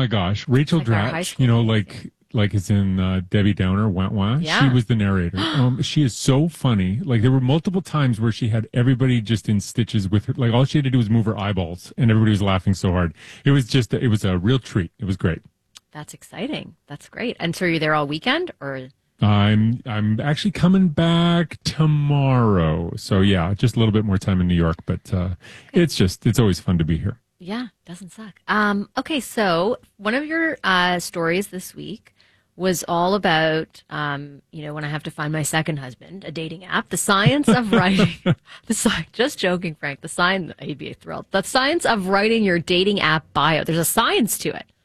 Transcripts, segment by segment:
my gosh, Rachel Like our high Dratch, school like it's in Debbie Downer, Wah Wah. Yeah. She was the narrator. She is so funny. Like there were multiple times where she had everybody just in stitches with her. Like all she had to do was move her eyeballs, and everybody was laughing so hard. It was a real treat. It was great. That's exciting. That's great. And so are you there all weekend or? I'm actually coming back tomorrow. So yeah, just a little bit more time in New York, but it's always fun to be here. Yeah, doesn't suck. Okay, so one of your stories this week was all about, when I have to find my second husband, a dating app, the science of writing, just joking, Frank, he'd be thrilled. The science of writing your dating app bio. There's a science to it.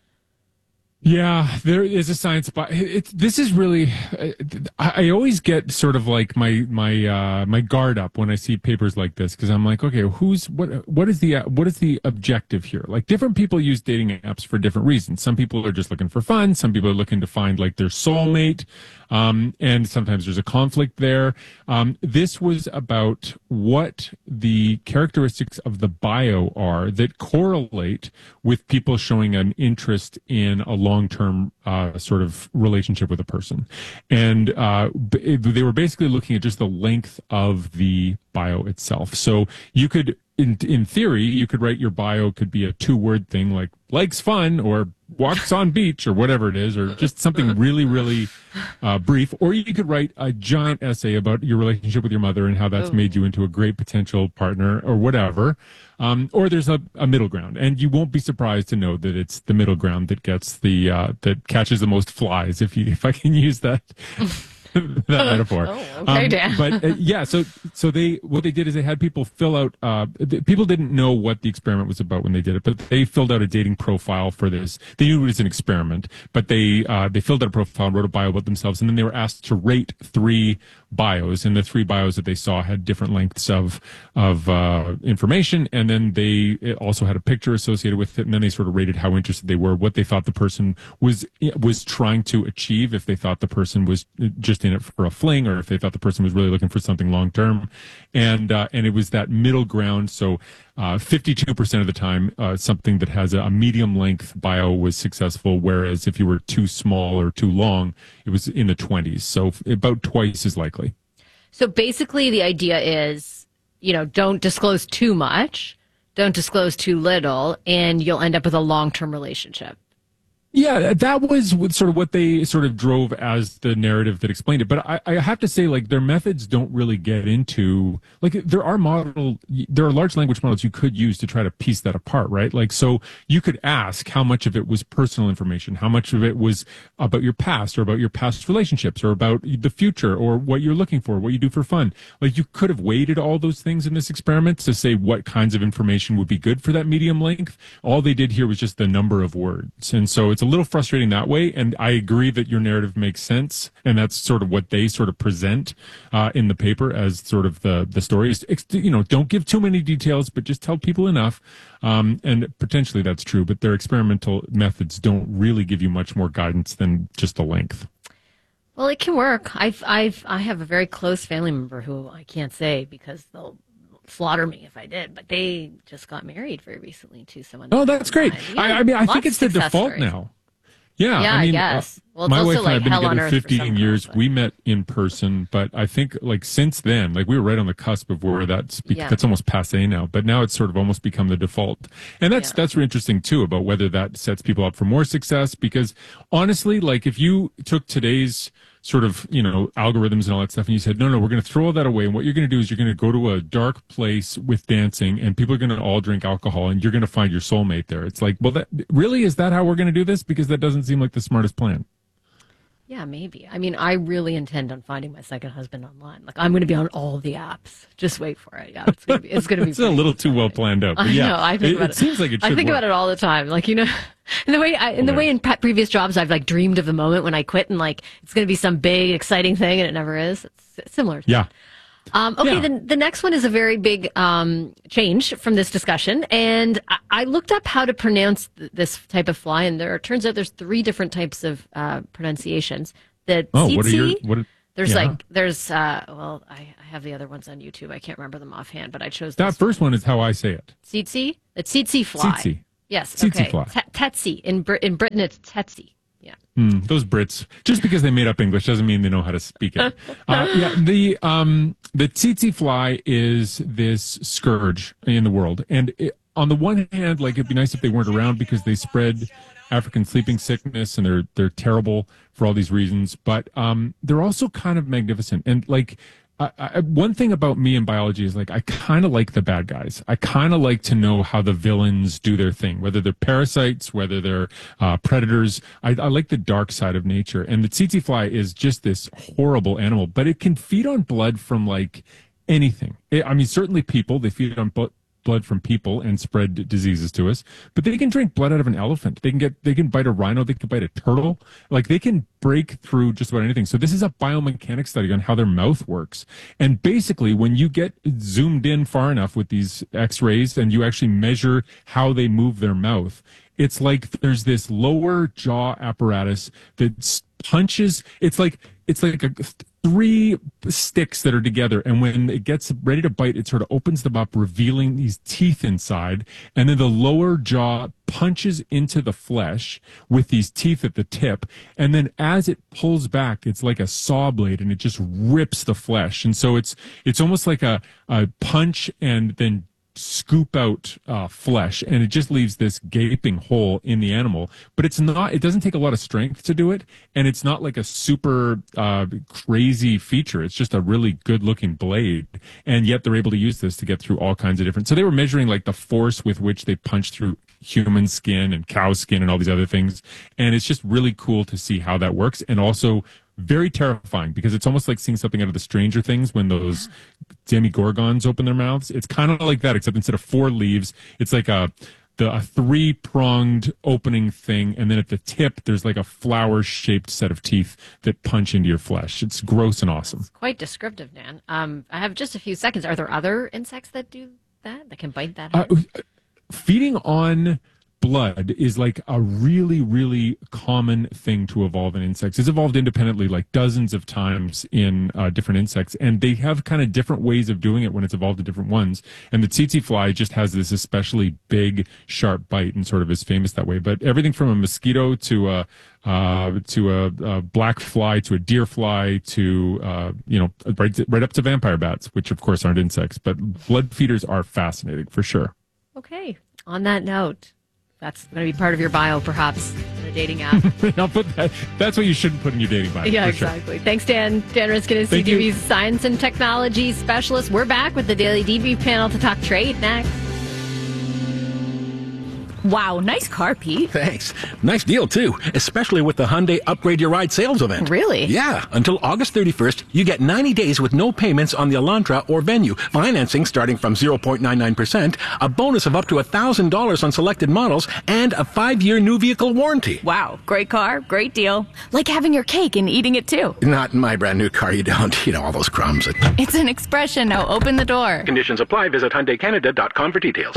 Yeah, there is a science, but this is really. I always get sort of like my guard up when I see papers like this because I'm like, okay, what is the objective here? Like different people use dating apps for different reasons. Some people are just looking for fun. Some people are looking to find like their soulmate, and sometimes there's a conflict there. This was about what the characteristics of the bio are that correlate with people showing an interest in a long-term sort of relationship with a person. And they were basically looking at just the length of the bio itself. So you could, in theory, you could write your bio could be a 2-word thing like likes fun or walks on beach or whatever it is, or just something really, really brief. Or you could write a giant essay about your relationship with your mother and how that's made you into a great potential partner or whatever. Or there's a middle ground, and you won't be surprised to know that it's the middle ground that gets that catches the most flies, if I can use that that metaphor. Oh, okay, Dan. But so what they did is they had people fill out. People didn't know what the experiment was about when they did it, but they filled out a dating profile for this. They knew it was an experiment, but they filled out a profile and wrote a bio about themselves, and then they were asked to rate 3 bios, and the 3 bios that they saw had different lengths of information, and then it also had a picture associated with it, and then they sort of rated how interested they were, what they thought the person was trying to achieve, if they thought the person was just in it for a fling, or if they thought the person was really looking for something long term, and it was that middle ground. So 52% of the time, something that has a medium length bio was successful, whereas if you were too small or too long, it was in the 20s. So about twice as likely. So basically the idea is, don't disclose too much, don't disclose too little, and you'll end up with a long-term relationship. Yeah, that was sort of what they sort of drove as the narrative that explained it. But I have to say, like, their methods don't really get into, like, there are large language models you could use to try to piece that apart, right? Like, so you could ask how much of it was personal information, how much of it was about your past or about your past relationships or about the future or what you're looking for, what you do for fun. Like, you could have weighted all those things in this experiment to say what kinds of information would be good for that medium length. All they did here was just the number of words. And so it's a little frustrating that way, and I agree that your narrative makes sense, and that's sort of what they sort of present in the paper as sort of the story is, don't give too many details, but just tell people enough, and potentially that's true, but their experimental methods don't really give you much more guidance than just the length. Well, it can work. I have a very close family member who I can't say because they'll slaughter me if I did, but they just got married very recently to someone. Oh, that's great. Yeah, I mean, I think it's the default stories now. Yeah, I mean, guess. Well, it's my also wife and I have been hell on together earth for 15 some years. girls, We met in person, but I think like since then, like we were right on the cusp of where that's almost passé now. But now it's sort of almost become the default, and that's really interesting too about whether that sets people up for more success. Because honestly, like if you took today's sort of, algorithms and all that stuff, and you said, no, we're going to throw all that away, and what you're going to do is you're going to go to a dark place with dancing, and people are going to all drink alcohol, and you're going to find your soulmate there. It's like, well, is that how we're going to do this? Because that doesn't seem like the smartest plan. Yeah, maybe. I mean, I really intend on finding my second husband online. Like, I'm going to be on all the apps. Just wait for it. Yeah, it's going to be. It's a little too well planned out. But I yeah, know. I think about it seems like it should I think work. about it all the time. Like, in the way in previous jobs, I've like dreamed of the moment when I quit and like it's going to be some big exciting thing, and it never is. It's similar. To that. Okay, the next one is a very big change from this discussion, and I looked up how to pronounce this type of fly, and turns out there's 3 different types of pronunciations. The tsetse, I have the other ones on YouTube. I can't remember them offhand, but I chose that first one is how I say it. Tsetse, the tsetse fly. Tsetse. Yes. Tsetse okay. fly. Tsetse. In Britain, it's tsetse. Yeah. Those Brits, just because they made up English doesn't mean they know how to speak it. The tsetse fly is this scourge in the world. And on the one hand, like, it'd be nice if they weren't around because they spread African sleeping sickness and they're terrible for all these reasons. But they're also kind of magnificent. And like, one thing about me in biology is like I kind of like the bad guys. I kind of like to know how the villains do their thing, whether they're parasites, whether they're predators. I like the dark side of nature. And the tsetse fly is just this horrible animal, but it can feed on blood from like anything. Certainly people, they feed on blood from people and spread diseases to us, but they can drink blood out of an elephant. They can bite a rhino. They can bite a turtle. Like, they can break through just about anything. So this is a biomechanics study on how their mouth works. And basically, when you get zoomed in far enough with these x-rays and you actually measure how they move their mouth, it's like there's this lower jaw apparatus that punches. It's like three sticks that are together, and when it gets ready to bite, it sort of opens them up, revealing these teeth inside, and then the lower jaw punches into the flesh with these teeth at the tip, and then as it pulls back, it's like a saw blade, and it just rips the flesh. And so it's almost like a punch and then scoop out flesh, and it just leaves this gaping hole in the animal. But it doesn't take a lot of strength to do it, and it's not like a super crazy feature. It's just a really good looking blade, and yet they're able to use this to get through all kinds of different. So they were measuring like the force with which they punch through human skin and cow skin and all these other things, and it's just really cool to see how that works. And also very terrifying, because it's almost like seeing something out of the Stranger Things when those demigorgons open their mouths. It's kind of like that, except instead of four leaves, it's like a three-pronged opening thing, and then at the tip, there's like a flower-shaped set of teeth that punch into your flesh. It's gross and awesome. It's quite descriptive, Dan. I have just a few seconds. Are there other insects that do that can bite that hard? Feeding on blood is like a really, really common thing to evolve in insects. It's evolved independently like dozens of times in different insects, and they have kind of different ways of doing it when it's evolved to different ones. And the tsetse fly just has this especially big, sharp bite and sort of is famous that way. But everything from a mosquito to a black fly to a deer fly to right up to vampire bats, which of course aren't insects, but blood feeders are fascinating for sure. Okay. On that note, that's going to be part of your bio, perhaps, in a dating app. I'll put that. That's what you shouldn't put in your dating bio. Yeah, exactly. Sure. Thanks, Dan. Dan Riskin is CTV's Science and Technology Specialist. We're back with the Daily Debrief panel to talk trade next. Wow, nice car, Pete. Thanks. Nice deal, too, especially with the Hyundai Upgrade Your Ride sales event. Really? Yeah. Until August 31st, you get 90 days with no payments on the Elantra or Venue, financing starting from 0.99%, a bonus of up to $1,000 on selected models, and a 5-year new vehicle warranty. Wow, great car, great deal. Like having your cake and eating it, too. Not in my brand new car, you don't. All those crumbs. It's an expression. Now open the door. Conditions apply. Visit HyundaiCanada.com for details.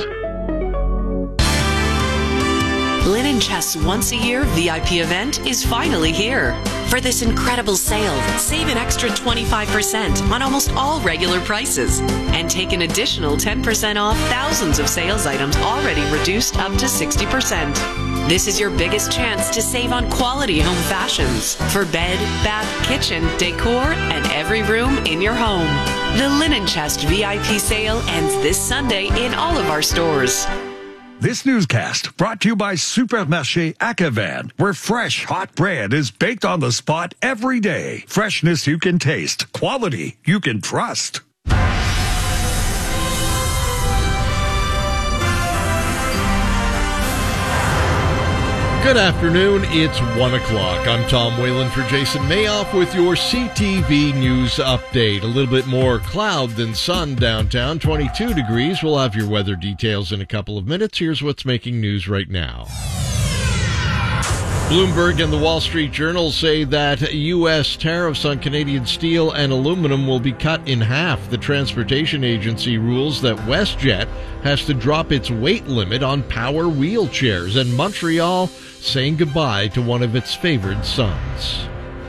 Linen Chest's once-a-year VIP event is finally here. For this incredible sale, save an extra 25% on almost all regular prices and take an additional 10% off thousands of sales items already reduced up to 60%. This is your biggest chance to save on quality home fashions for bed, bath, kitchen, decor, and every room in your home. The Linen Chest VIP sale ends this Sunday in all of our stores. This newscast brought to you by Supermarché Ackevan, where fresh, hot bread is baked on the spot every day. Freshness you can taste, quality you can trust. Good afternoon, it's 1 o'clock. I'm Tom Whalen for Jason Mayoff with your CTV News Update. A little bit more cloud than sun downtown, 22 degrees. We'll have your weather details in a couple of minutes. Here's what's making news right now. Bloomberg and the Wall Street Journal say that U.S. tariffs on Canadian steel and aluminum will be cut in half. The transportation agency rules that WestJet has to drop its weight limit on power wheelchairs, and Montreal saying goodbye to one of its favored sons.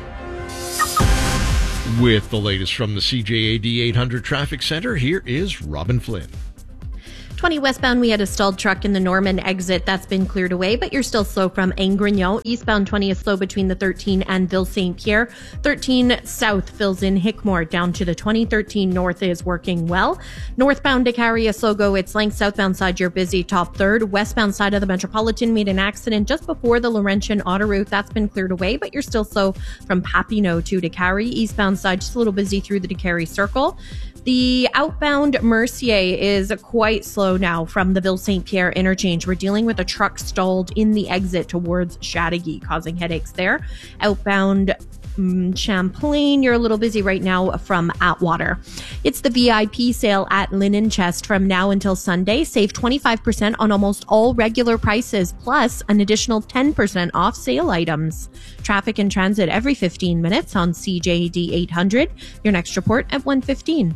With the latest from the CJAD 800 Traffic Center, here is Robin Flynn. 20 westbound, we had a stalled truck in the Norman exit. That's been cleared away, but you're still slow from Angrignon. Eastbound 20 is slow between the 13 and Ville St. Pierre. 13 south fills in Hickmore down to the 20. 13 north is working well. Northbound Dicari, a slow go. It's length. Southbound side, you're busy. Top third. Westbound side of the Metropolitan made an accident just before the Laurentian Autoroute. That's been cleared away, but you're still slow from Papineau to Dicari. Eastbound side, just a little busy through the Dicari Circle. The outbound Mercier is quite slow now from the Ville St. Pierre interchange. We're dealing with a truck stalled in the exit towards Chateauguay, causing headaches there. Outbound Champlain, you're a little busy right now from Atwater. It's the VIP sale at Linen Chest from now until Sunday. Save 25% on almost all regular prices, plus an additional 10% off sale items. Traffic and transit every 15 minutes on CJD 800. Your next report at 1:15.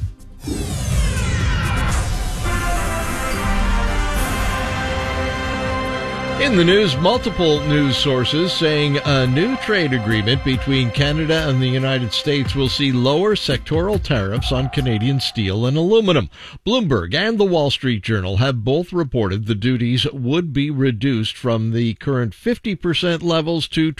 In the news, multiple news sources saying a new trade agreement between Canada and the United States will see lower sectoral tariffs on Canadian steel and aluminum. Bloomberg and the Wall Street Journal have both reported the duties would be reduced from the current 50% levels to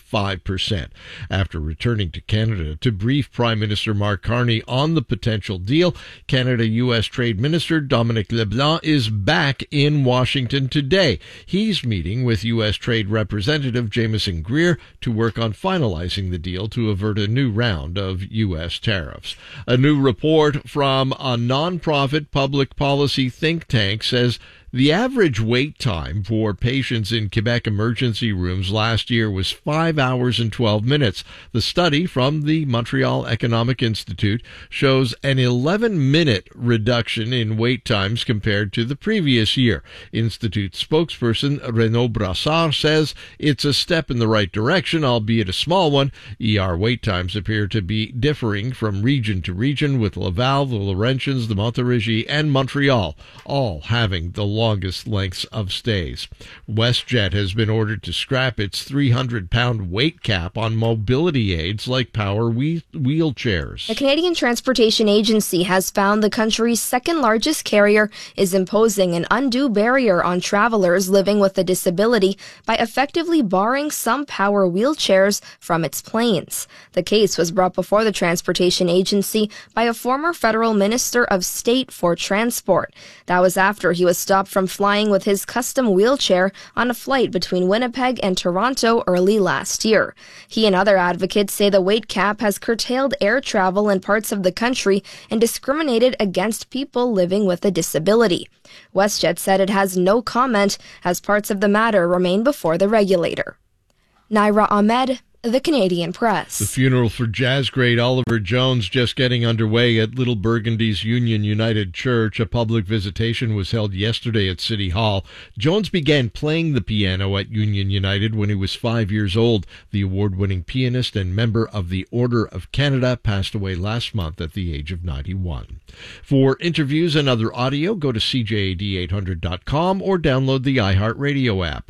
25%. After returning to Canada to brief Prime Minister Mark Carney on the potential deal, Canada-U.S. Trade Minister Dominic LeBlanc is back in Washington today. He's meeting with U.S. Trade Representative Jameson Greer to work on finalizing the deal to avert a new round of U.S. tariffs. A new report from a nonprofit public policy think tank says the average wait time for patients in Quebec emergency rooms last year was 5 hours and 12 minutes. The study from the Montreal Economic Institute shows an 11-minute reduction in wait times compared to the previous year. Institute spokesperson Renaud Brassard says it's a step in the right direction, albeit a small one. ER wait times appear to be differing from region to region, with Laval, the Laurentians, the Montérégie, and Montreal all having the longest lengths of stays. WestJet has been ordered to scrap its 300-pound weight cap on mobility aids like power wheelchairs. The Canadian Transportation Agency has found the country's second-largest carrier is imposing an undue barrier on travelers living with a disability by effectively barring some power wheelchairs from its planes. The case was brought before the Transportation Agency by a former federal minister of state for transport. That was after he was stopped from flying with his custom wheelchair on a flight between Winnipeg and Toronto early last year. He and other advocates say the weight cap has curtailed air travel in parts of the country and discriminated against people living with a disability. WestJet said it has no comment as parts of the matter remain before the regulator. Naira Ahmed, The Canadian Press. The funeral for jazz great Oliver Jones just getting underway at Little Burgundy's Union United Church. A public visitation was held yesterday at City Hall. Jones began playing the piano at Union United when he was 5 years old. The award-winning pianist and member of the Order of Canada passed away last month at the age of 91. For interviews and other audio, go to CJAD800.com or download the iHeartRadio app.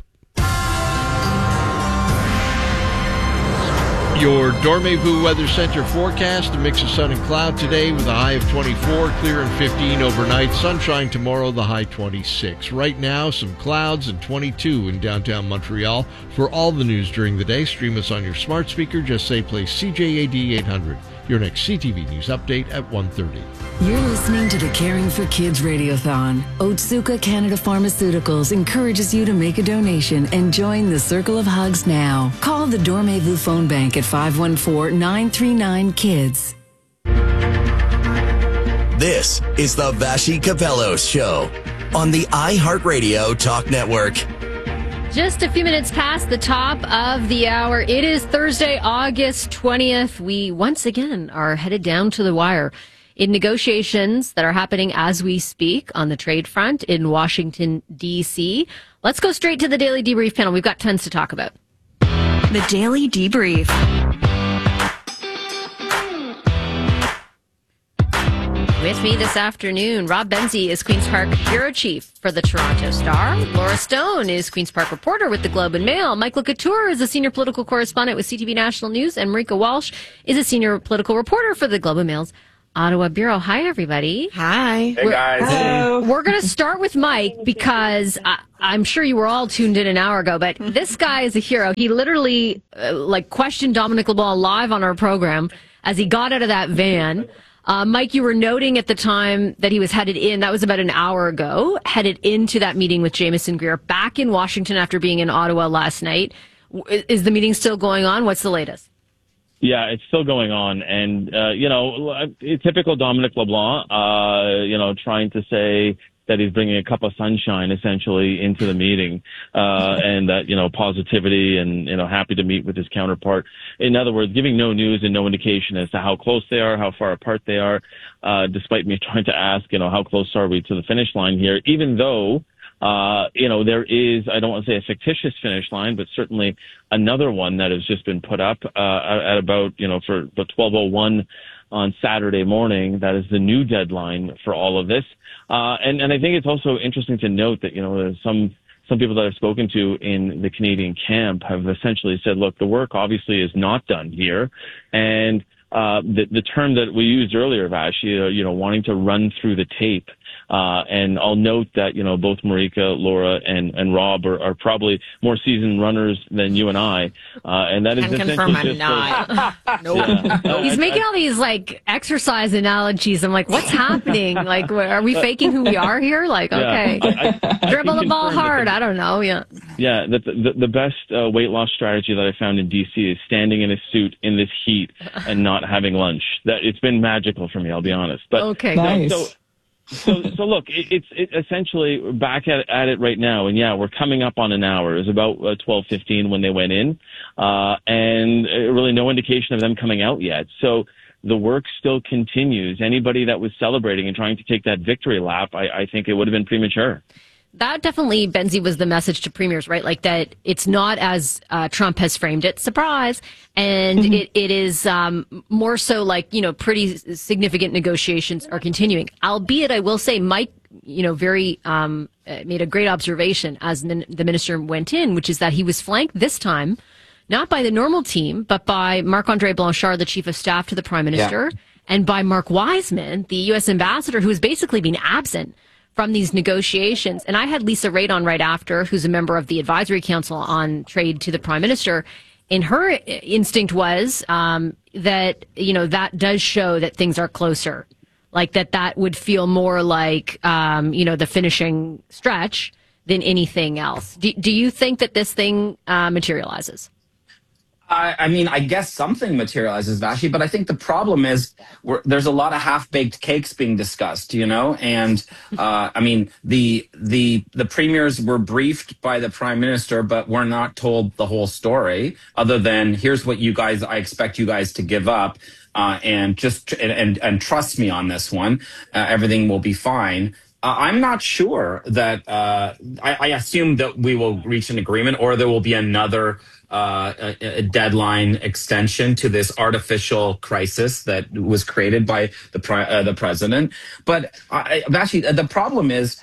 Your Dormez-vous Weather Center forecast, a mix of sun and cloud today with a high of 24, clear and 15 overnight. Sunshine tomorrow, the high 26. Right now, some clouds and 22 in downtown Montreal. For all the news during the day, stream us on your smart speaker. Just say play CJAD 800. Your next CTV News update at 1:30. You're listening to the Caring for Kids Radiothon. Otsuka Canada Pharmaceuticals encourages you to make a donation and join the Circle of Hugs now. Call the Dormez-vous phone bank at 514-939-KIDS. This is the Vashi Capello Show on the iHeartRadio Talk Network. Just a few minutes past the top of the hour. It is Thursday, August 20th. We once again are headed down to the wire in negotiations that are happening as we speak on the trade front in Washington, D.C. Let's go straight to the Daily Debrief panel. We've got tons to talk about. The Daily Debrief. With me this afternoon, Rob Benzie is Queen's Park bureau chief for the Toronto Star. Laura Stone is Queen's Park reporter with the Globe and Mail. Michael Couture is a senior political correspondent with CTV National News. And Marika Walsh is a senior political reporter for the Globe and Mail's Ottawa Bureau. Hi, everybody. Hi. Hey, guys. Hello. We're going to start with Mike because I'm sure you were all tuned in an hour ago, but this guy is a hero. He literally questioned Dominic LeBlanc live on our program as he got out of that van. Mike, you were noting at the time that he was headed in, that was about an hour ago, headed into that meeting with Jameson Greer back in Washington after being in Ottawa last night. Is the meeting still going on? What's the latest? Yeah, it's still going on. And, typical Dominic LeBlanc, trying to say that he's bringing a cup of sunshine essentially into the meeting, and that, positivity and, happy to meet with his counterpart. In other words, giving no news and no indication as to how close they are, how far apart they are, despite me trying to ask, how close are we to the finish line here, even though, there is, I don't want to say a fictitious finish line, but certainly another one that has just been put up, at about, for the 12:01 on Saturday morning. That is the new deadline for all of this. And I think it's also interesting to note that, there's some people that I've spoken to in the Canadian camp have essentially said, look, the work obviously is not done here. And, the term that we used earlier, Vash, wanting to run through the tape. And I'll note that, both Marika, Laura, and Rob are probably more seasoned runners than you and I. And that is essentially just not. Nope. He's making all these exercise analogies. I'm like, what's happening? Are we faking who we are here? Okay, dribble the ball hard. I don't know. Yeah. Yeah. The best weight loss strategy that I found in DC is standing in a suit in this heat and not having lunch. That it's been magical for me. I'll be honest. But okay, nice. So look, it's essentially back at it right now, and yeah, we're coming up on an hour. It was about 12:15 when they went in, and really no indication of them coming out yet. So the work still continues. Anybody that was celebrating and trying to take that victory lap, I think it would have been premature. That definitely, Benzie, was the message to premiers, right? That it's not as Trump has framed it, surprise, and it is more so pretty significant negotiations are continuing. Albeit, I will say, Mike, very made a great observation as the minister went in, which is that he was flanked this time not by the normal team, but by Marc-Andre Blanchard, the chief of staff to the prime minister, and by Mark Wiseman, the U.S. ambassador, who has basically been absent from these negotiations. And I had Lisa Radon right after, who's a member of the Advisory Council on Trade to the Prime Minister. And her instinct was that, that does show that things are closer. That would feel more the finishing stretch than anything else. Do you think that this thing materializes? I guess something materializes, Vashi, but I think the problem is there's a lot of half-baked cakes being discussed, and the premiers were briefed by the prime minister, but we're not told the whole story other than here's what I expect you guys to give up, and trust me on this one. Everything will be fine. I'm not sure that I assume that we will reach an agreement or there will be another a deadline extension to this artificial crisis that was created by the president. But actually, the problem is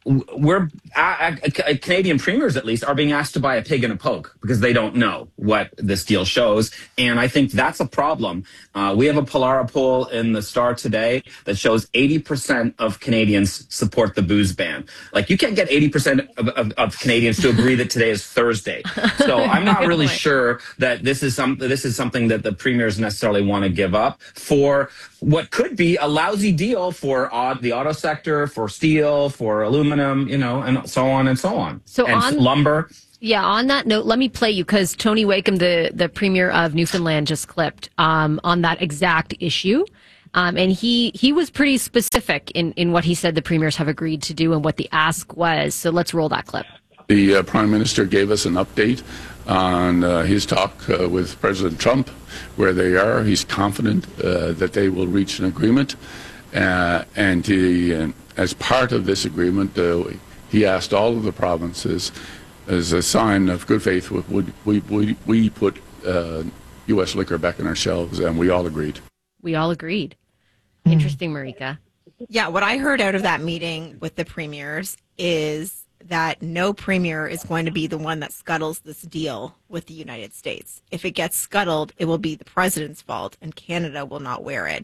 Canadian premiers, at least, are being asked to buy a pig in a poke because they don't know what this deal shows. And I think that's a problem. We have a Pollara poll in the Star today that shows 80% of Canadians support the booze ban. You can't get 80% of Canadians to agree that today is Thursday. So I'm not really sure that this is something that the premiers necessarily want to give up for what could be a lousy deal for the auto sector, for steel, for aluminum, and so on and so on. And lumber. Yeah, on that note, let me play you, because Tony Wakeham, the premier of Newfoundland, just clipped on that exact issue. And he was pretty specific in what he said the premiers have agreed to do and what the ask was. So let's roll that clip. The Prime Minister gave us an update on his talk with President Trump, where they are. He's confident that they will reach an agreement. And as part of this agreement, he asked all of the provinces, as a sign of good faith, would we put U.S. liquor back on our shelves, and we all agreed. We all agreed. Interesting, Marika. Yeah, what I heard out of that meeting with the premiers is that no premier is going to be the one that scuttles this deal with the United States. If it gets scuttled, it will be the president's fault, and Canada will not wear it.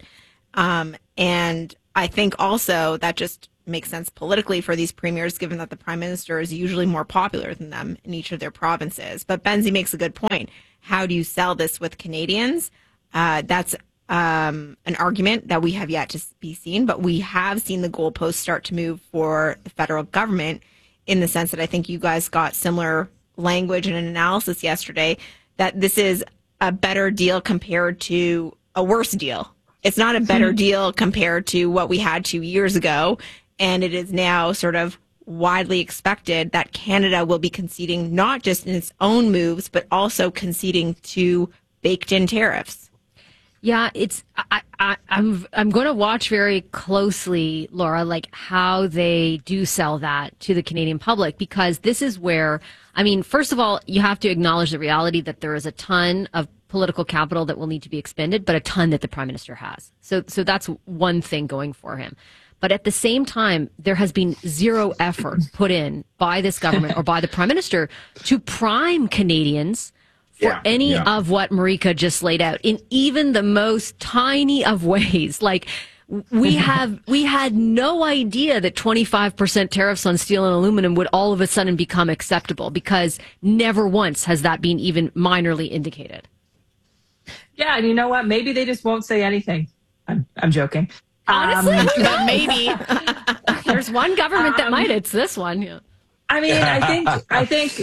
And I think also that just makes sense politically for these premiers, given that the prime minister is usually more popular than them in each of their provinces. But Benzie makes a good point. How do you sell this with Canadians? That's an argument that we have yet to be seen, but we have seen the goalposts start to move for the federal government, in the sense that I think you guys got similar language and an analysis yesterday that this is a better deal compared to a worse deal. It's not a better deal compared to what we had 2 years ago. And it is now sort of widely expected that Canada will be conceding not just in its own moves, but also conceding to baked in tariffs. Yeah, I'm going to watch very closely, Laura, like how they do sell that to the Canadian public, because this is where, I mean, first of all, you have to acknowledge the reality that there is a ton of political capital that will need to be expended, but a ton that the Prime Minister has. So that's one thing going for him. But at the same time, there has been zero effort put in by this government or by the Prime Minister to prime Canadians for any of what Marika just laid out in even the most tiny of ways. Like we had no idea that 25% tariffs on steel and aluminum would all of a sudden become acceptable, because never once has that been even minorly indicated. Yeah, and you know what? Maybe they just won't say anything. I'm joking. Honestly, but maybe there's one government that might. It's this one. Yeah. I mean, I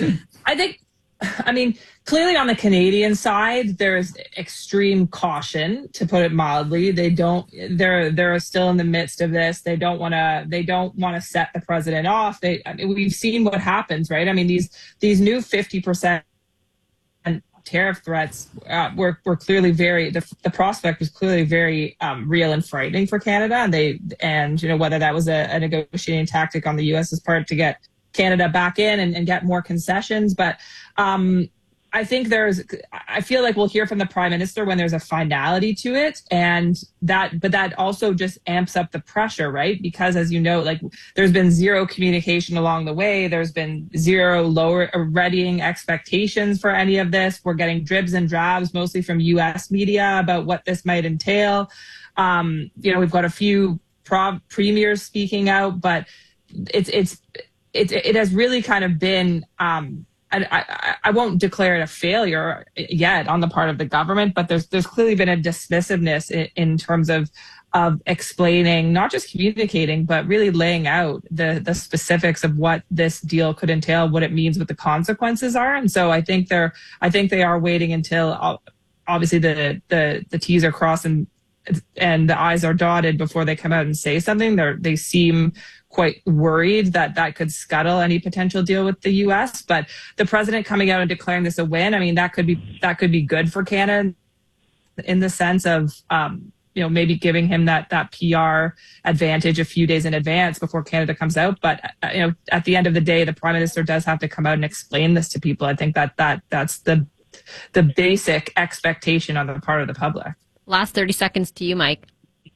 think, clearly on the Canadian side, there's extreme caution, to put it mildly. They're still in the midst of this. They don't want to set the president off. We've seen what happens, right? I mean, these new 50% tariff threats were clearly the prospect was clearly very real and frightening for Canada. And whether that was a negotiating tactic on the U.S.'s part to get Canada back in and get more concessions. But I think I feel like we'll hear from the Prime Minister when there's a finality to it, but that also just amps up the pressure, right? Because as you know, like there's been zero communication along the way. There's been zero readying expectations for any of this. We're getting dribs and drabs, mostly from U.S. media, about what this might entail. We've got a few premiers speaking out, but it has really kind of been. I won't declare it a failure yet on the part of the government, but there's clearly been a dismissiveness in terms of explaining, not just communicating, but really laying out the specifics of what this deal could entail, what it means, what the consequences are. And so I think they are waiting until obviously the T's are crossed and the I's are dotted before they come out and say something. They seem quite worried that could scuttle any potential deal with the U.S. But the president coming out and declaring this a win, I mean, that could be good for Canada in the sense of, maybe giving him that PR advantage a few days in advance before Canada comes out. But, at the end of the day, the Prime Minister does have to come out and explain this to people. I think that's the basic expectation on the part of the public. Last 30 seconds to you, Mike.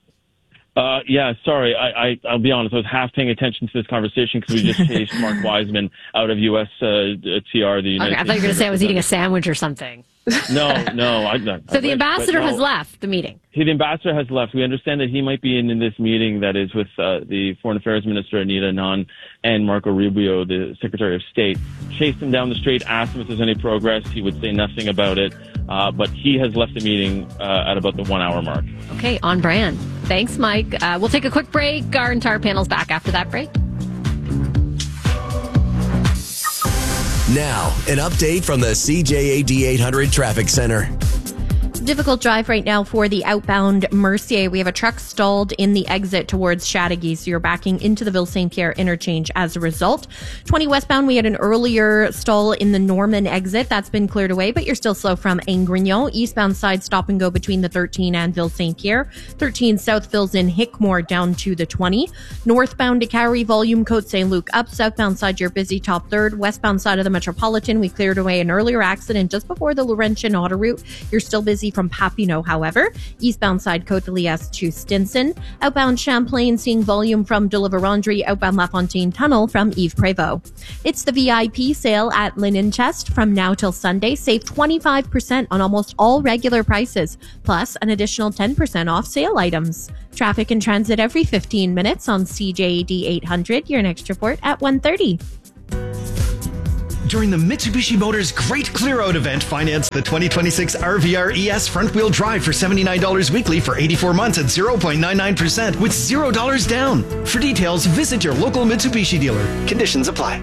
Sorry. I'll be honest. I was half paying attention to this conversation because we just chased Mark Wiseman out of U.S. TR. The United I thought you were going to say I was eating a sandwich or something. No. So the ambassador has left the meeting. The ambassador has left. We understand that he might be in this meeting that is with the Foreign Affairs Minister, Anita Anand, and Marco Rubio, the Secretary of State. Chased him down the street, asked him if there's any progress. He would say nothing about it. But he has left the meeting at about the 1 hour mark. Okay, on brand. Thanks, Mike. We'll take a quick break. Our entire panel's back after that break. Now, an update from the CJAD 800 Traffic Center. Difficult drive right now for the outbound Mercier. We have a truck stalled in the exit towards Chateauguay, so you're backing into the Ville-Saint-Pierre interchange as a result. 20 westbound, we had an earlier stall in the Norman exit. That's been cleared away, but you're still slow from Angrignon. Eastbound side stop and go between the 13 and Ville-Saint-Pierre. 13 south fills in Hickmore down to the 20. Northbound to Cowrie, volume Côte Saint-Luc up. Southbound side, you're busy top third. Westbound side of the Metropolitan, we cleared away an earlier accident just before the Laurentian Autoroute. You're still busy from from Papineau, however. Eastbound side Côte de Liesse to Stinson. Outbound Champlain seeing volume from De La Vérendrye. Outbound La Fontaine Tunnel from Yves Prévost. It's the VIP sale at Linen Chest from now till Sunday. Save 25% on almost all regular prices, plus an additional 10% off sale items. Traffic and transit every 15 minutes on CJAD 800. Your next report at 1:30. During the Mitsubishi Motors Great Clear Out event, finance the 2026 RVR ES front-wheel drive for $79 weekly for 84 months at 0.99% with $0 down. For details, visit your local Mitsubishi dealer. Conditions apply.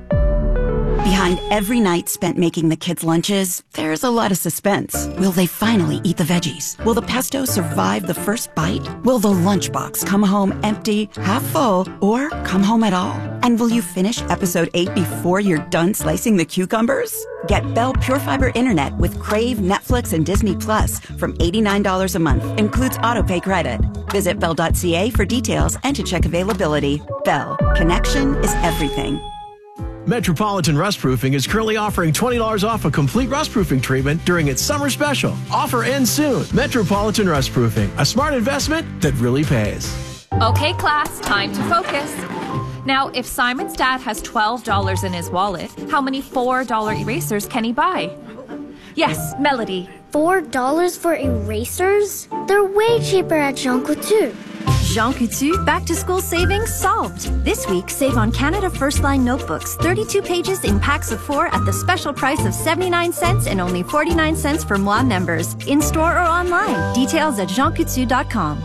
Behind every night spent making the kids' lunches, there's a lot of suspense. Will they finally eat the veggies? Will the pesto survive the first bite? Will the lunchbox come home empty, half full, or come home at all? And will you finish episode 8 before you're done slicing the cucumbers? Get Bell Pure Fiber Internet with Crave, Netflix, and Disney Plus from $89 a month. Includes autopay credit. Visit bell.ca for details and to check availability. Bell. Connection is everything. Metropolitan Rustproofing is currently offering $20 off a complete rustproofing treatment during its summer special. Offer ends soon. Metropolitan Rustproofing, a smart investment that really pays. Okay, class, time to focus. Now, if Simon's dad has $12 in his wallet, how many $4 erasers can he buy? Yes, Melody. $4 for erasers? They're way cheaper at Jean Coutu. Jean Coutu back to school savings solved. This week, save on Canada First Line notebooks, 32 pages in packs of 4 at the special price of 79 cents and only 49 cents for Moi members. In store or online. Details at jeancoutu.com.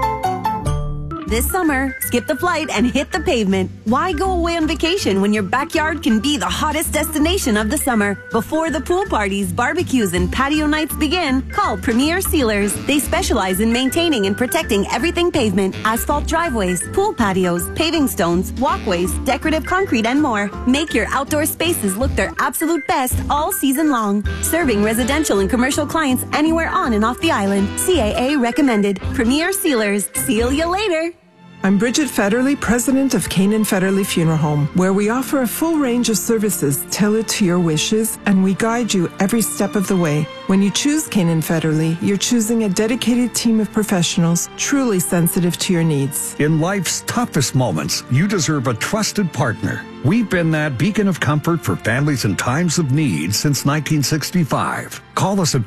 This summer, skip the flight and hit the pavement. Why go away on vacation when your backyard can be the hottest destination of the summer? Before the pool parties, barbecues, and patio nights begin, call Premier Sealers. They specialize in maintaining and protecting everything pavement, asphalt driveways, pool patios, paving stones, walkways, decorative concrete, and more. Make your outdoor spaces look their absolute best all season long. Serving residential and commercial clients anywhere on and off the island. CAA recommended. Premier Sealers. Seal you later. I'm Bridget Federley, president of Canaan Federley Funeral Home, where we offer a full range of services tailored to your wishes, and we guide you every step of the way. When you choose Canaan Federley, you're choosing a dedicated team of professionals truly sensitive to your needs. In life's toughest moments, you deserve a trusted partner. We've been that beacon of comfort for families in times of need since 1965. Call us at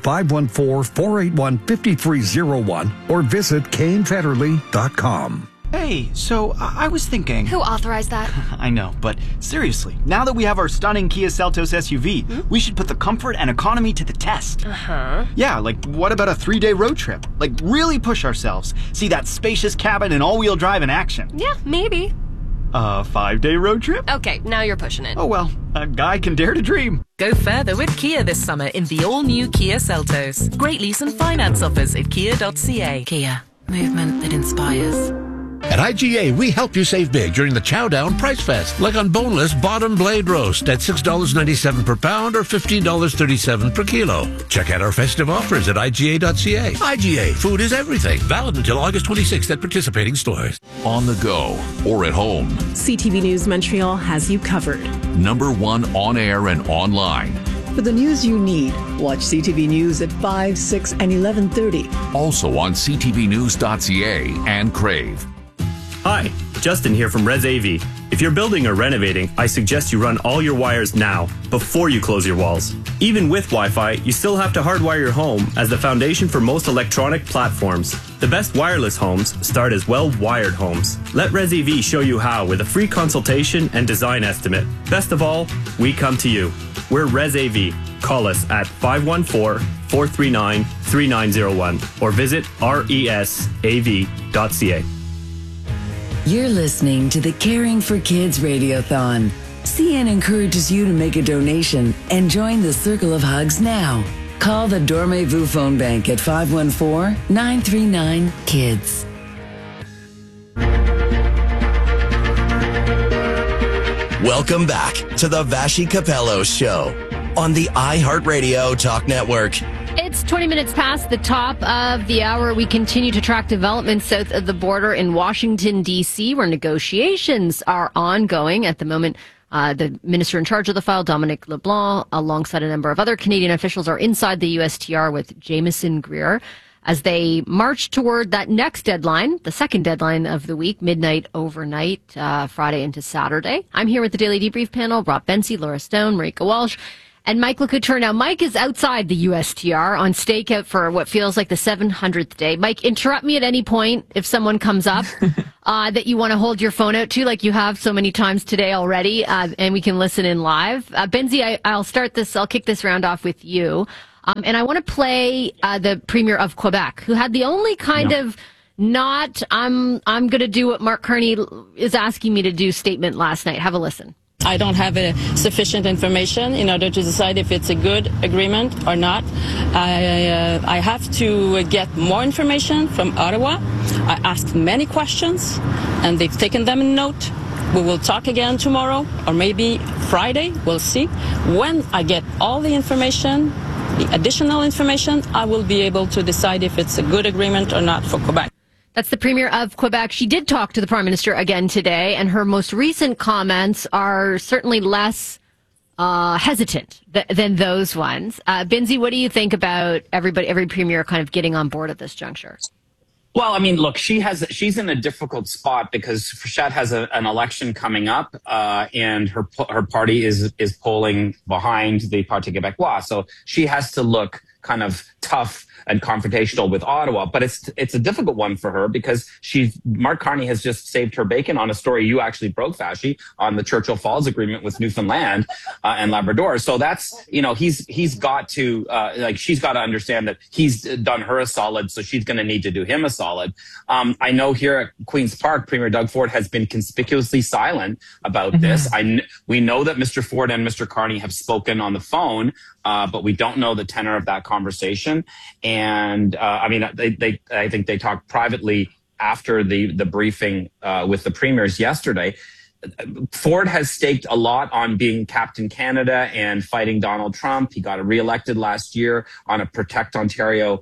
514-481-5301 or visit canefederley.com. Hey, so I was thinking... Who authorized that? I know, but seriously, now that we have our stunning Kia Seltos SUV, we should put the comfort and economy to the test. Uh-huh. Yeah, like what about a 3-day road trip? Like really push ourselves. See that spacious cabin and all-wheel drive in action. Yeah, maybe. A 5-day road trip? Okay, now you're pushing it. Oh well, a guy can dare to dream. Go further with Kia this summer in the all-new Kia Seltos. Great lease and finance offers at kia.ca. Kia, movement that inspires. At IGA, we help you save big during the Chowdown Price Fest, like on boneless bottom blade roast at $6.97 per pound or $15.37 per kilo. Check out our festive offers at IGA.ca. IGA, food is everything. Valid until August 26th at participating stores. On the go or at home, CTV News Montreal has you covered. #1 on air and online. For the news you need, watch CTV News at 5, 6, and 11:30. Also on ctvnews.ca and Crave. Hi, Justin here from ResAV. If you're building or renovating, I suggest you run all your wires now, before you close your walls. Even with Wi-Fi, you still have to hardwire your home as the foundation for most electronic platforms. The best wireless homes start as well-wired homes. Let ResAV show you how with a free consultation and design estimate. Best of all, we come to you. We're ResAV. Call us at 514-439-3901 or visit resav.ca. You're listening to the Caring for Kids Radiothon. CN encourages you to make a donation and join the Circle of Hugs now. Call the Dormez-vous phone bank at 514-939-KIDS. Welcome back to the Vashi Capello Show on the iHeartRadio Talk Network. It's 20 minutes past the top of the hour. We continue to track developments south of the border in Washington, D.C., where negotiations are ongoing at the moment The minister in charge of the file, Dominic LeBlanc, alongside a number of other Canadian officials, are inside the USTR with Jameson Greer as they march toward that next deadline, the second deadline of the week, midnight overnight, Friday into Saturday. I'm here with the Daily Debrief panel, Rob Benzie, Laura Stone, Marika Walsh, and Mike LeCouture. Now, Mike is outside the USTR on stakeout for what feels like the 700th day. Mike, interrupt me at any point if someone comes up that you want to hold your phone out to, like you have so many times today already, and we can listen in live. Benzie, I'll kick this round off with you. And I want to play the Premier of Quebec, who had the only kind of not, I'm going to do what Mark Carney is asking me to do statement last night. Have a listen. I don't have sufficient information in order to decide if it's a good agreement or not. I have to get more information from Ottawa. I asked many questions, and they've taken them in note. We will talk again tomorrow, or maybe Friday. We'll see. When I get all the information, the additional information, I will be able to decide if it's a good agreement or not for Quebec. That's the Premier of Quebec. She did talk to the Prime Minister again today, and her most recent comments are certainly less hesitant than those ones. Benzie, what do you think about every Premier kind of getting on board at this juncture? Well, I mean, look, she's in a difficult spot because Frechette has an election coming up, and her party is polling behind the Parti Québécois, so she has to look kind of tough and confrontational with Ottawa, but it's a difficult one for her because Mark Carney has just saved her bacon on a story you actually broke, Fashy, on the Churchill Falls Agreement with Newfoundland and Labrador. So that's, he's got to she's got to understand that he's done her a solid, so she's going to need to do him a solid. I know here at Queen's Park, Premier Doug Ford has been conspicuously silent about this. We know that Mr. Ford and Mr. Carney have spoken on the phone, but we don't know the tenor of that conversation. And I think they talked privately after the briefing with the premiers yesterday. Ford has staked a lot on being Captain Canada and fighting Donald Trump. He got reelected last year on a Protect Ontario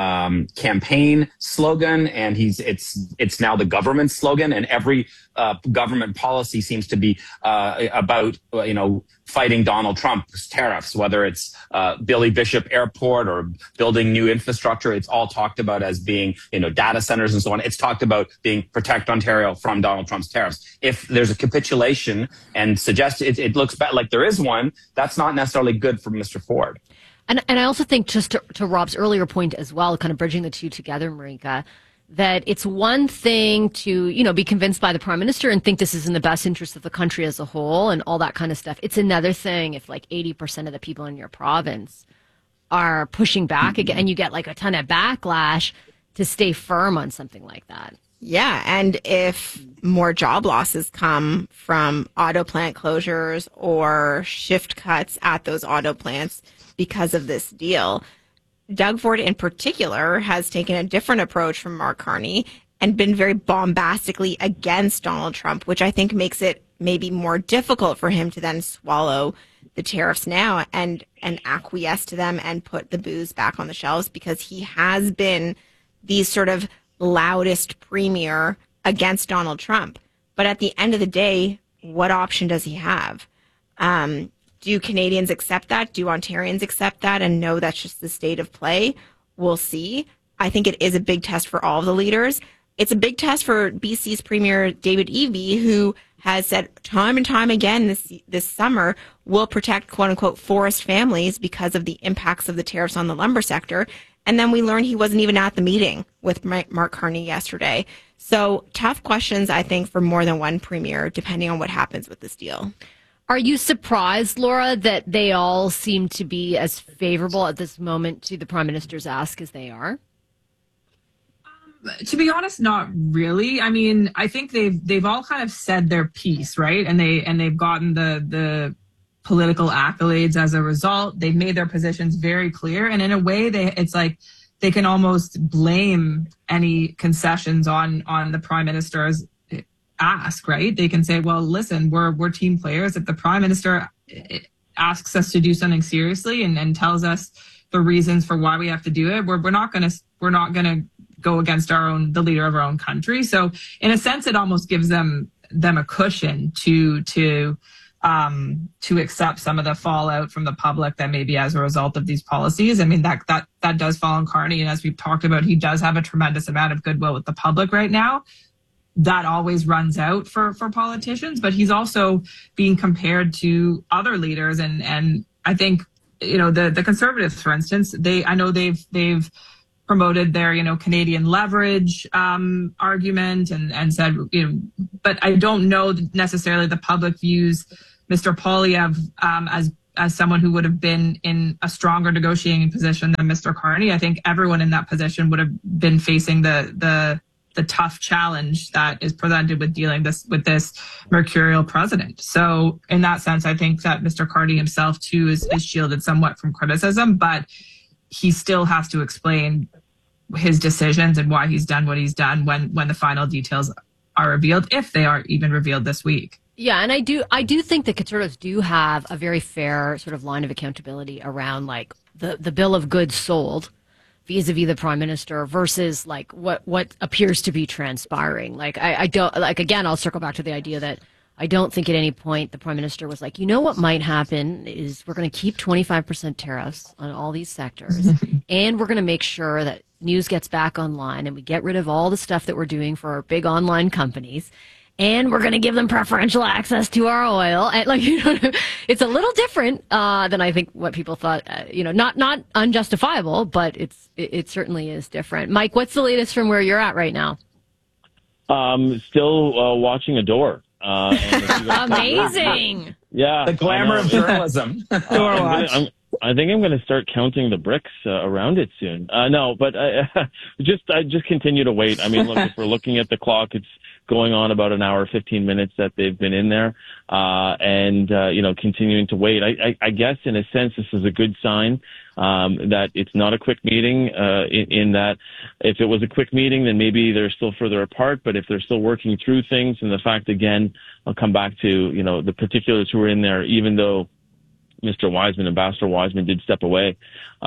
campaign slogan, and it's now the government slogan, and every government policy seems to be about fighting Donald Trump's tariffs, whether it's Billy Bishop Airport or building new infrastructure. It's all talked about as being data centers and so on. It's talked about being Protect Ontario from Donald Trump's tariffs. If there's a capitulation and it looks bad, like there is one, that's not necessarily good for Mr. Ford. And I also think, just to Rob's earlier point as well, kind of bridging the two together, Marika, that it's one thing to, be convinced by the Prime Minister and think this is in the best interest of the country as a whole and all that kind of stuff. It's another thing if like 80% of the people in your province are pushing back again and you get like a ton of backlash to stay firm on something like that. Yeah, and if more job losses come from auto plant closures or shift cuts at those auto plants because of this deal, Doug Ford in particular has taken a different approach from Mark Carney and been very bombastically against Donald Trump, which I think makes it maybe more difficult for him to then swallow the tariffs now and acquiesce to them and put the booze back on the shelves, because he has been the sort of loudest premier against Donald Trump. But at the end of the day, what option does he have? Do Canadians accept that? Do Ontarians accept that and know that's just the state of play? We'll see. I think it is a big test for all of the leaders. It's a big test for BC's Premier David Eby, who has said time and time again this summer, we'll protect quote-unquote forest families because of the impacts of the tariffs on the lumber sector. And then we learned he wasn't even at the meeting with Mark Carney yesterday. So tough questions, I think, for more than one premier, depending on what happens with this deal. Are you surprised, Laura, that they all seem to be as favorable at this moment to the Prime Minister's ask as they are? To be honest, not really. I mean, I think they've all kind of said their piece, right? And they've gotten the political accolades as a result. They've made their positions very clear, and in a way, it's like they can almost blame any concessions on the Prime Minister's ask, right? They can say, well, listen, we're team players. If the Prime Minister asks us to do something seriously and tells us the reasons for why we have to do it, we're not gonna go against the leader of our own country. So in a sense, it almost gives them a cushion to to accept some of the fallout from the public that maybe as a result of these policies. I mean, that does fall on Carney. And as we've talked about, he does have a tremendous amount of goodwill with the public right now. That always runs out for politicians, but he's also being compared to other leaders. And I think, the Conservatives, for instance, I know they've promoted their, Canadian leverage argument and said, but I don't know necessarily the public views Mr. Poilievre as someone who would have been in a stronger negotiating position than Mr. Carney. I think everyone in that position would have been facing the tough challenge that is presented with dealing with this mercurial president. So in that sense, I think that Mr. Carney himself too is shielded somewhat from criticism, but he still has to explain his decisions and why he's done what he's done when the final details are revealed, if they are even revealed this week. Yeah, and I do think the Conservatives do have a very fair sort of line of accountability around like the bill of goods sold vis-a-vis the Prime Minister versus like what appears to be transpiring. Like I don't like, again, I'll circle back to the idea that I don't think at any point the Prime Minister was like, what might happen is we're going to keep 25% tariffs on all these sectors and we're going to make sure that news gets back online and we get rid of all the stuff that we're doing for our big online companies. And we're going to give them preferential access to our oil. And it's a little different than I think what people thought. Not unjustifiable, but it certainly is different. Mike, what's the latest from where you're at right now? Still watching Adore. Amazing. Yeah, the glamour of journalism. Door watch. I think I'm going to start counting the bricks around it soon. No, but I just continue to wait. I mean, look, if we're looking at the clock, it's going on about an hour, 15 minutes that they've been in there, and continuing to wait. I guess in a sense, this is a good sign that it's not a quick meeting, in that if it was a quick meeting, then maybe they're still further apart, but if they're still working through things, and the fact, again, I'll come back to, the particulars who are in there, even though Mr. Wiseman, Ambassador Wiseman, did step away.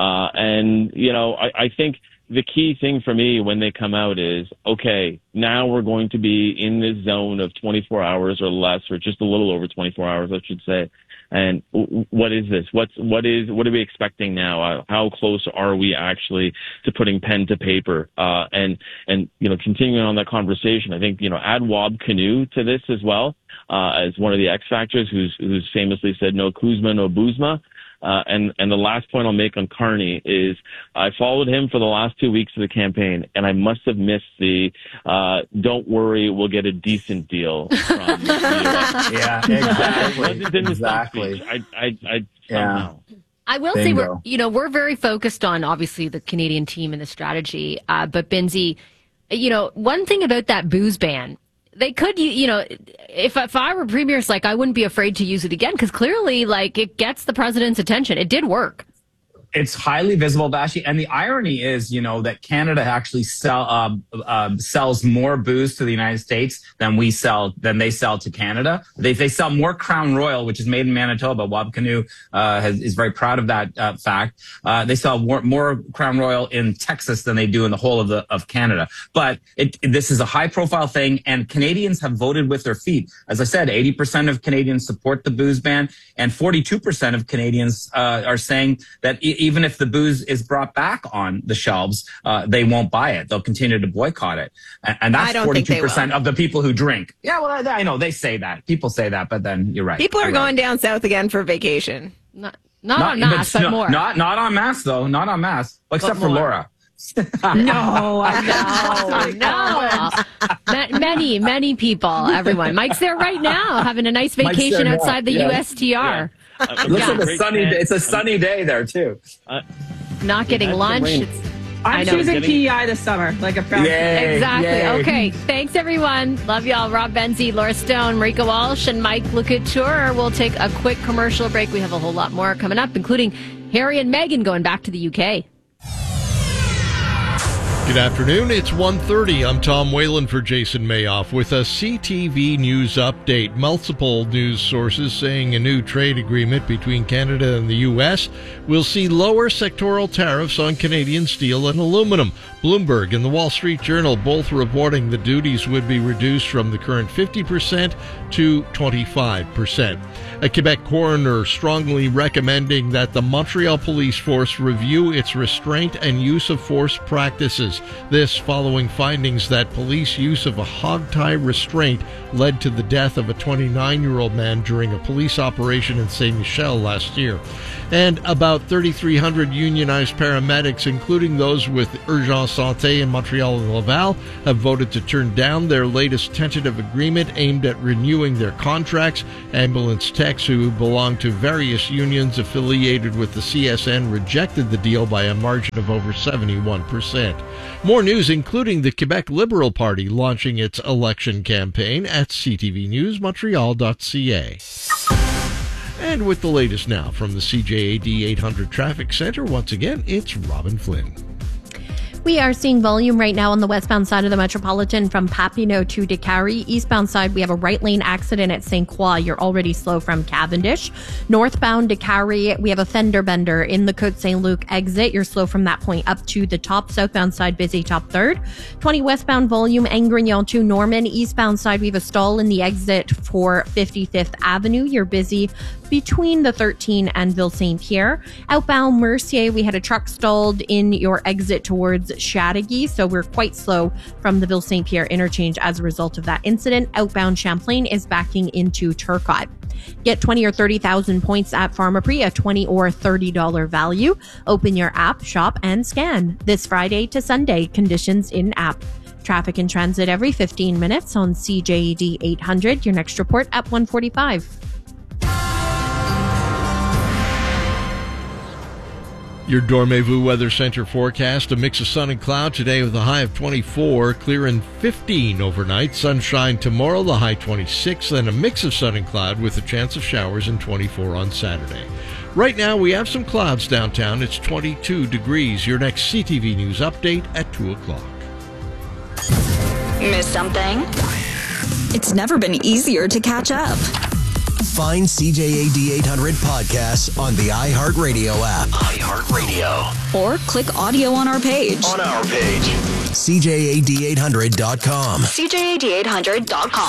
I think the key thing for me when they come out is, okay, now we're going to be in this zone of 24 hours or less, or just a little over 24 hours, I should say. And what is this? What are we expecting now? How close are we actually to putting pen to paper? And continuing on that conversation, I think, add Wab Kinew to this as well, as one of the X factors who's famously said, no Kuzma, no Buzma. And the last point I'll make on Carney is I followed him for the last 2 weeks of the campaign, and I must have missed the don't worry, we'll get a decent deal from the US. Yeah, exactly. It wasn't in the exactly. I somehow. I will say we're very focused on obviously the Canadian team and the strategy, but Binzi, one thing about that booze ban, they could, if I were premier, it's like I wouldn't be afraid to use it again because clearly, like, it gets the president's attention. It did work. It's highly visible, Vashi. And the irony is, that Canada actually sells more booze to the United States than they sell to Canada. They sell more Crown Royal, which is made in Manitoba. Wab Kinew is very proud of that fact. They sell more Crown Royal in Texas than they do in the whole of Canada. But this is a high profile thing, and Canadians have voted with their feet. As I said, 80% of Canadians support the booze ban, and 42% of Canadians are saying that even if the booze is brought back on the shelves, they won't buy it. They'll continue to boycott it. And that's 42% of the people who drink. Yeah, well, I know they say that. People say that, but then you're right. People are going down south again for vacation. Not on mass, but more. Not on mass, though. Not on mass. Well, except for Laura. No. Many people, everyone. Mike's there right now having a nice vacation outside the USTR. Yeah. Looks like a sunny day. It's a sunny day there, too. Not getting lunch. I'm choosing PEI this summer, like a proud. Exactly. Yay. Okay. Thanks, everyone. Love y'all. Rob Benzie, Laura Stone, Marika Walsh, and Mike Lecouture. We'll take a quick commercial break. We have a whole lot more coming up, including Harry and Meghan going back to the UK. Good afternoon. It's 1:30. I'm Tom Whalen for Jason Mayoff with a CTV News update. Multiple news sources saying a new trade agreement between Canada and the U.S. will see lower sectoral tariffs on Canadian steel and aluminum. Bloomberg and the Wall Street Journal both reporting the duties would be reduced from the current 50% to 25%. A Quebec coroner strongly recommending that the Montreal Police Force review its restraint and use of force practices. This following findings that police use of a hogtie restraint led to the death of a 29-year-old man during a police operation in Saint Michel last year. And about 3,300 unionized paramedics, including those with Urgence Santé in Montreal and Laval, have voted to turn down their latest tentative agreement aimed at renewing their contracts. Ambulance techs who belong to various unions affiliated with the CSN rejected the deal by a margin of over 71%. More news, including the Quebec Liberal Party launching its election campaign at ctvnewsmontreal.ca. And with the latest now from the CJAD 800 Traffic Center, once again, it's Robin Flynn. We are seeing volume right now on the westbound side of the Metropolitan from Papineau to Décarie. Eastbound side, we have a right lane accident at St. Croix. You're already slow from Cavendish. Northbound Décarie, we have a fender bender in the Côte Saint-Luc exit. You're slow from that point up to the top. Southbound side, busy top third. 20 westbound volume, Angrignon to Norman. Eastbound side, we have a stall in the exit for 55th Avenue. You're busy between the 13 and Ville Saint-Pierre. Outbound Mercier, we had a truck stalled in your exit towards Chateauguay, so we're quite slow from the Ville Saint-Pierre interchange as a result of that incident. Outbound Champlain is backing into Turcotte. Get 20 or 30,000 points at Pharmaprix, a $20 or $30 value. Open your app, shop, and scan. This Friday to Sunday, conditions in app. Traffic and transit every 15 minutes on CJAD 800. Your next report at 1:45. Your Dormez-vous Weather Center forecast, a mix of sun and cloud today with a high of 24, clear and 15 overnight. Sunshine tomorrow, the high 26, then a mix of sun and cloud with a chance of showers and 24 on Saturday. Right now, we have some clouds downtown. It's 22 degrees. Your next CTV News update at 2 o'clock. Miss something? It's never been easier to catch up. Find CJAD 800 podcasts on the iHeartRadio app. iHeartRadio. Or click audio on our page. CJAD800.com. CJAD800.com.